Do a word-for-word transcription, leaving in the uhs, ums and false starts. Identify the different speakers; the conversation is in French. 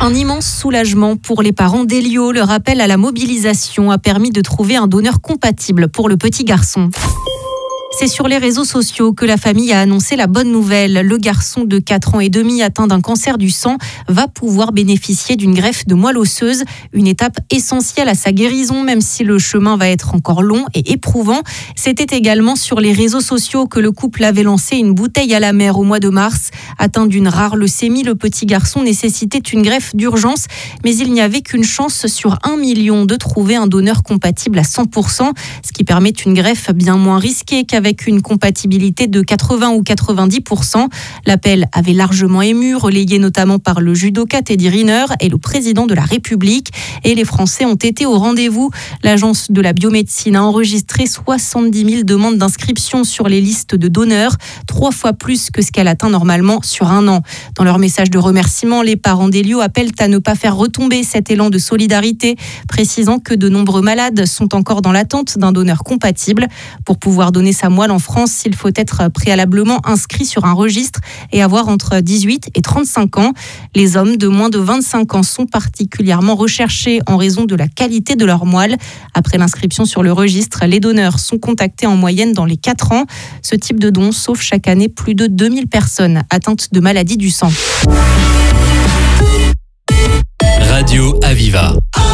Speaker 1: Un immense soulagement pour les parents d'Elio. Le rappel à la mobilisation a permis de trouver un donneur compatible pour le petit garçon. C'est sur les réseaux sociaux que la famille a annoncé la bonne nouvelle. Le garçon de quatre ans et demi atteint d'un cancer du sang va pouvoir bénéficier d'une greffe de moelle osseuse, une étape essentielle à sa guérison, même si le chemin va être encore long et éprouvant. C'était également sur les réseaux sociaux que le couple avait lancé une bouteille à la mer au mois de mars. Atteint d'une rare leucémie, le petit garçon nécessitait une greffe d'urgence, mais il n'y avait qu'une chance sur un million de trouver un donneur compatible à cent pour cent, ce qui permet une greffe bien moins risquée qu'avec avec une compatibilité de quatre-vingts ou quatre-vingt-dix pour cent. L'appel avait largement ému, relayé notamment par le judoka Teddy Riner et le président de la République. Et les Français ont été au rendez-vous. L'agence de la biomédecine a enregistré soixante-dix mille demandes d'inscription sur les listes de donneurs, trois fois plus que ce qu'elle atteint normalement sur un an. Dans leur message de remerciement, les parents d'Elio appellent à ne pas faire retomber cet élan de solidarité, précisant que de nombreux malades sont encore dans l'attente d'un donneur compatible. Pour pouvoir donner sa moelle en France, il faut être préalablement inscrit sur un registre et avoir entre dix-huit et trente-cinq ans. Les hommes de moins de vingt-cinq ans sont particulièrement recherchés en raison de la qualité de leur moelle. Après l'inscription sur le registre, les donneurs sont contactés en moyenne dans les quatre ans. Ce type de don sauve chaque année plus de deux mille personnes atteintes de maladies du sang.
Speaker 2: Radio Aviva.